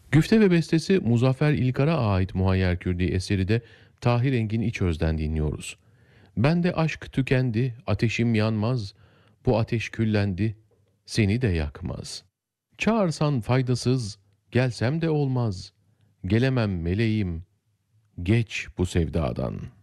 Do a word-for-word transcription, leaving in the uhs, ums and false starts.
Güfte ve bestesi Muzaffer İlkar'a ait Muhayyer Kürdi eseri de Tahir Engin İçöz'den dinliyoruz. Bende aşk tükendi, ateşim yanmaz, bu ateş küllendi, seni de yakmaz. Çağırsan faydasız, gelsem de olmaz, gelemem meleğim, geç bu sevdadan.''